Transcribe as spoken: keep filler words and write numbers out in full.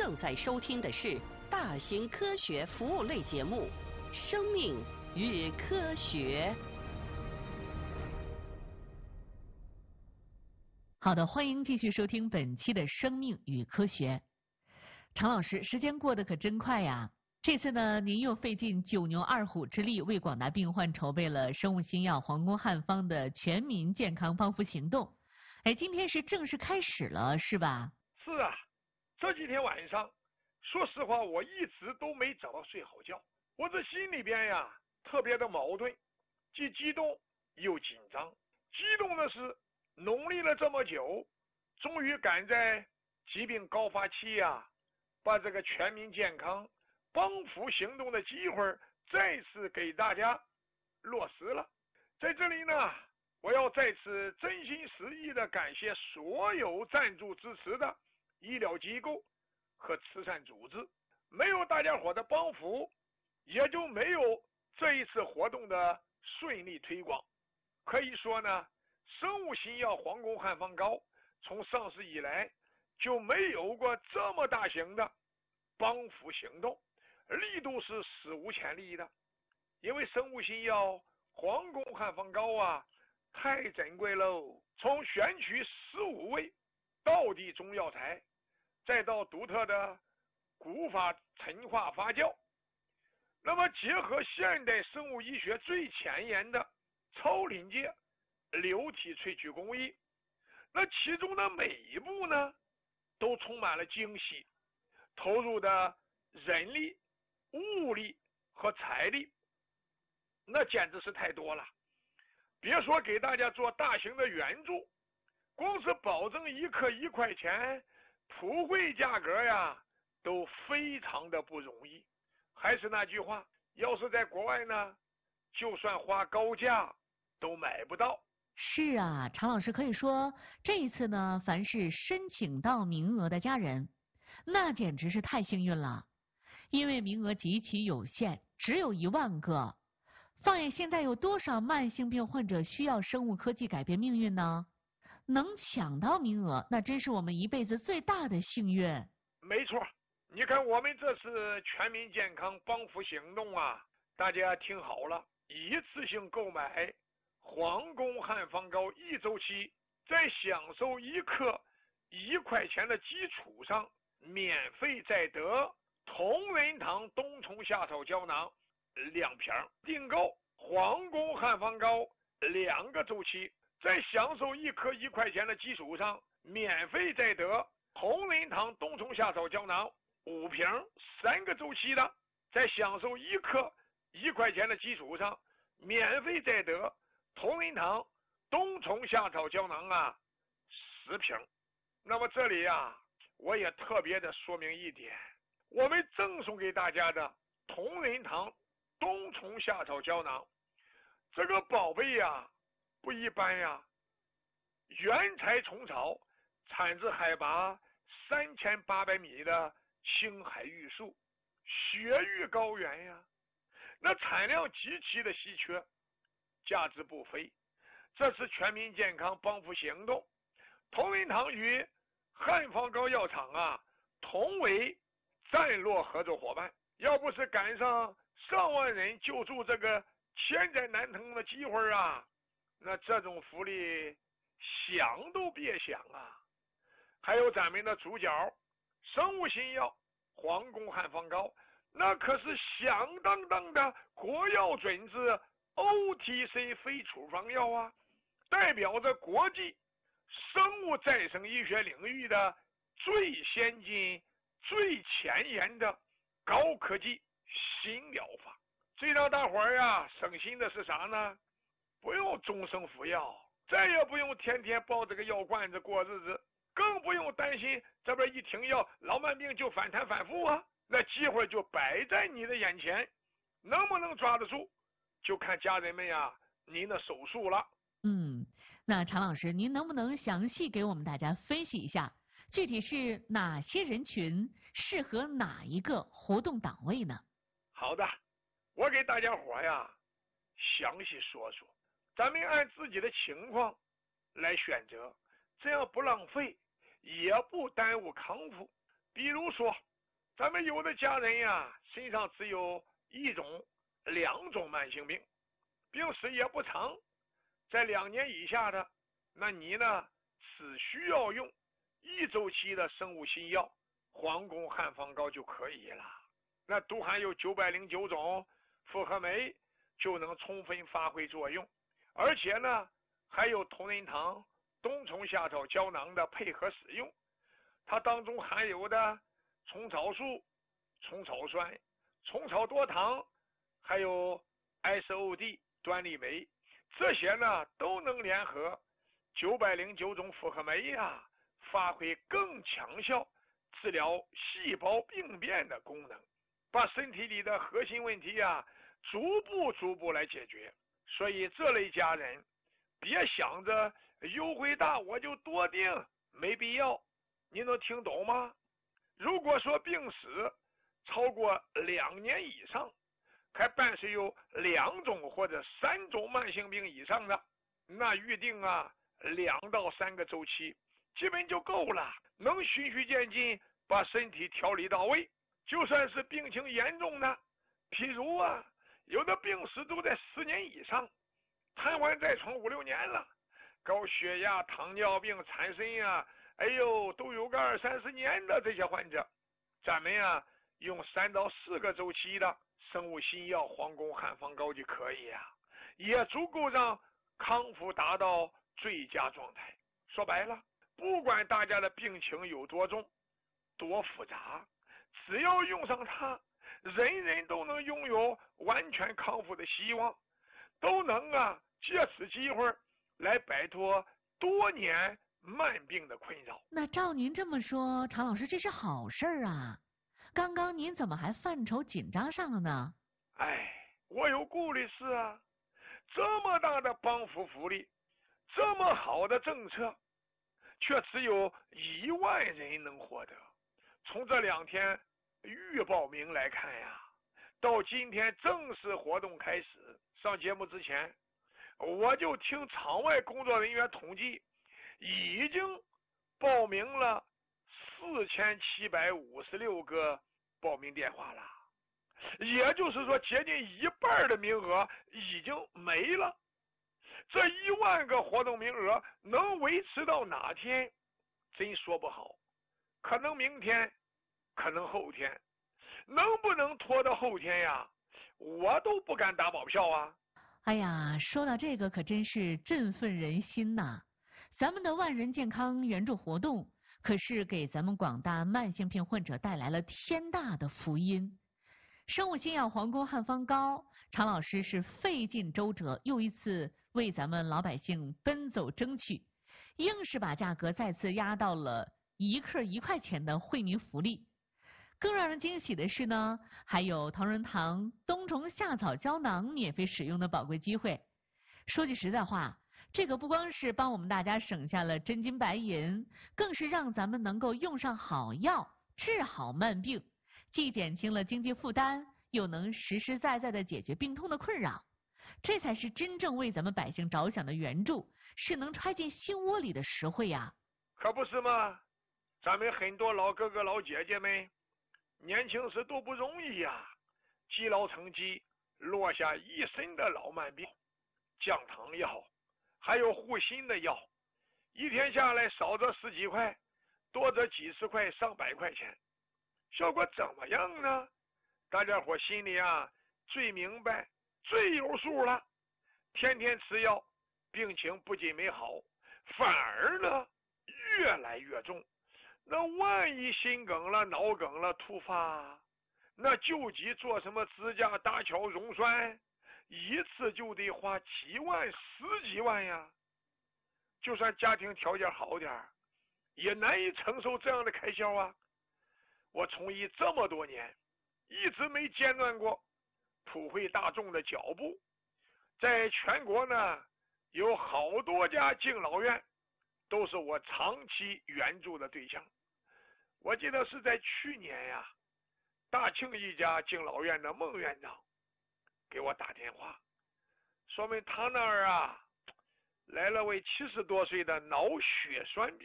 正在收听的是大型科学服务类节目《生命与科学》。 好的，欢迎继续收听本期的《生命与科学》。常老师，时间过得可真快呀！这次呢，您又费尽九牛二虎之力，为广大病患筹备了生物新药皇宫汉方的全民健康帮扶行动。哎，今天是正式开始了，是吧？ 是啊，这几天晚上，说实话，我一直都没找到睡好觉。我这心里边呀，特别的矛盾，既激动又紧张。激动的是，努力了这么久，终于赶在疾病高发期呀，把这个全民健康帮扶行动的机会再次给大家落实了。在这里呢，我要再次真心实意的感谢所有赞助支持的医疗机构和慈善组织，没有大家伙的帮扶，也就没有这一次活动的顺利推广。可以说呢，生物新药皇宫汉方膏从上市以来就没有过这么大型的帮扶行动，力度是史无前例的。因为生物新药皇宫汉方膏啊，太珍贵喽！从选取十五味道地中药材，再到独特的古法陈化发酵，那么结合现代生物医学最前沿的超临界流体萃取工艺，那其中的每一步呢，都充满了惊喜，投入的人力、物力和财力，那简直是太多了。别说给大家做大型的援助，光是保证一克一块钱，普惠价格呀，都非常的不容易。还是那句话，要是在国外呢，就算花高价都买不到。 是啊，常老师可以说，这一次呢，凡是申请到名额的家人，那简直是太幸运了，因为名额极其有限，只有一万个。放眼现在有多少慢性病患者需要生物科技改变命运呢？能抢到名额，那真是我们一辈子最大的幸运。 没错，你看我们这次全民健康帮扶行动啊，大家听好了，一次性购买皇宫汉方膏一周期，在享受一克一块钱的基础上，免费再得同仁堂冬虫夏草胶囊两瓶，订购皇宫汉方膏两个周期，在享受一颗一块钱的基础上，免费再得同仁堂冬虫夏草胶囊五瓶，三个周期的，在享受一颗一块钱的基础上，免费再得同仁堂冬虫夏草胶囊啊十瓶。那么这里啊，我也特别的说明一点，我们赠送给大家的同仁堂冬虫夏草胶囊这个宝贝呀，不一般呀，原材虫草，产自海拔三千八百米的青海玉树雪域高原呀，那产量极其的稀缺，价值不菲。这次全民健康帮扶行动，同仁堂与汉方膏药厂啊同为战略合作伙伴，要不是赶上上万人救助这个千载难逢的机会啊，那这种福利想都别想啊。还有咱们的主角生物新药皇宫汉方膏，那可是响当当的国药准字 O T C 非处方药啊，代表着国际生物再生医学领域的最先进最前沿的高科技新疗法。最让大伙儿呀省心的是啥呢？不用终生服药，再也不用天天抱这个药罐子过日子，更不用担心这边一停药老慢病就反弹反复啊。那机会就摆在你的眼前，能不能抓得住，就看家人们呀您的手速了。 嗯，那常老师，您能不能详细给我们大家分析一下，具体是哪些人群适合哪一个活动档位呢？ 好的，我给大家伙呀详细说说，咱们按自己的情况来选择，这样不浪费，也不耽误康复。比如说咱们有的家人呀，身上只有一种、两种慢性病，病史也不长，在两年以下的，那你呢只需要用一周期的生物新药黄宫汉方膏就可以了。那都含有九百零九种复合酶，就能充分发挥作用，而且呢还有同仁堂冬虫夏草胶囊的配合使用，它当中含有的虫草素、虫草酸、虫草多糖，还有 S O D 端粒酶，这些呢都能联合九百零九种复合酶呀，发挥更强效治疗细胞病变的功能，把身体里的核心问题呀逐步逐步来解决。所以这类家人别想着优惠大我就多订，没必要。你能听懂吗？如果说病史超过两年以上，还伴随有两种或者三种慢性病以上的，那预定啊两到三个周期基本就够了，能循序渐进把身体调理到位。就算是病情严重的，譬如啊有的病史都在十年以上，瘫痪在床五六年了，高血压、糖尿病、产生呀，哎呦都有个二三十年的这些患者，咱们呀用三到四个周期的生物新药黄宫汉方膏就可以呀，也足够让康复达到最佳状态。说白了，不管大家的病情有多重多复杂，只要用上它，人人都能拥有完全康复的希望，都能啊借此机会来摆脱多年慢病的困扰。 那照您这么说，常老师这是好事儿啊，刚刚您怎么还犯愁紧张上了呢？ 哎，我有顾虑是啊，这么大的帮扶福利，这么好的政策，却只有一万人能获得。从这两天预报名来看呀，到今天正式活动开始，上节目之前我就听场外工作人员统计，已经报名了四千七百五十六个报名电话了，也就是说接近一半的名额已经没了。这一万个活动名额能维持到哪天真说不好，可能明天，可能后天，能不能拖到后天呀，我都不敢打保票啊。 哎呀，说到这个可真是振奋人心呐！咱们的万人健康援助活动可是给咱们广大慢性病患者带来了天大的福音。生物新药黄宫汉方膏，常老师是费尽周折，又一次为咱们老百姓奔走争取，硬是把价格再次压到了一克一块钱的惠民福利。更让人惊喜的是呢，还有同仁堂冬虫夏草胶囊免费使用的宝贵机会。说句实在话，这个不光是帮我们大家省下了真金白银，更是让咱们能够用上好药，治好慢病，既减轻了经济负担，又能实实在在的解决病痛的困扰。这才是真正为咱们百姓着想的援助，是能揣进心窝里的实惠呀！ 可不是吗？咱们很多老哥哥老姐姐们年轻时都不容易呀，积劳成疾，落下一身的老慢病，降糖药，还有护心的药，一天下来少则十几块，多则几十块上百块钱，效果怎么样呢？大家伙心里啊最明白最有数了。天天吃药，病情不仅没好，反而呢越来越重。那万一心梗了、脑梗了突发，那救急做什么支架、搭桥、溶栓，一次就得花几万、十几万呀。就算家庭条件好点，也难以承受这样的开销啊。我从医这么多年，一直没间断过普惠大众的脚步。在全国呢，有好多家敬老院都是我长期援助的对象。我记得是在去年呀，大庆一家敬老院的孟院长给我打电话，说明他那儿啊来了位七十多岁的脑血栓病